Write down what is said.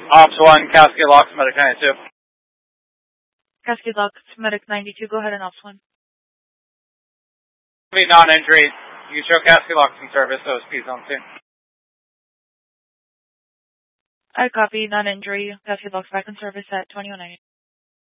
Ops 1, Cascade Locks, Medic 92. Cascade Locks, Medic 92. Go ahead and Ops 1. Non-injury. You show Cascade Locks in service, OSP's on scene. I copy. Non-injury. Cascade Locks back in service at 2190.